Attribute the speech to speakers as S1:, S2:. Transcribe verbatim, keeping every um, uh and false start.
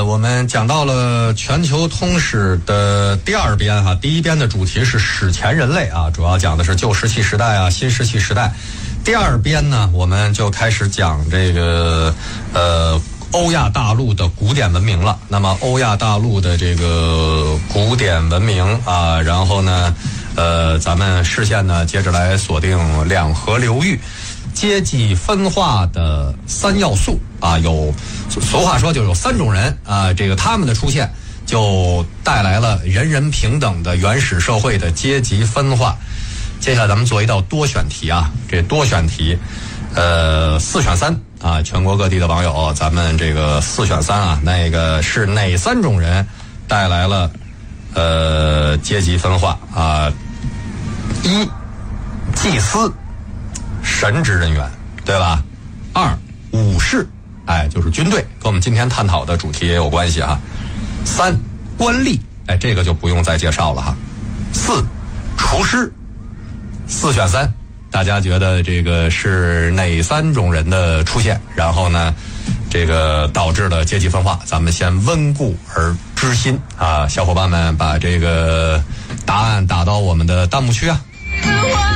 S1: 我们讲到了全球通史的第二编哈，第一编的主题是史前人类啊，主要讲的是旧石器时代啊、新石器时代。第二编呢，我们就开始讲这个呃欧亚大陆的古典文明了。那么欧亚大陆的这个古典文明啊，然后呢，呃，咱们视线呢接着来锁定两河流域阶级分化的三要素啊，有俗话说就有三种人啊，这个他们的出现就带来了人人平等的原始社会的阶级分化。接下来咱们做一道多选题啊，这多选题，呃，四选三啊，全国各地的网友，咱们这个四选三啊，那个是哪三种人带来了呃阶级分化啊？一，祭司。神职人员，对吧？二，武士，哎，就是军队，跟我们今天探讨的主题也有关系哈。三，官吏，哎，这个就不用再介绍了哈。四，厨师，四选三，大家觉得这个是哪三种人的出现？然后呢，这个导致了阶级分化？咱们先温故而知新啊，小伙伴们把这个答案打到我们的弹幕区啊。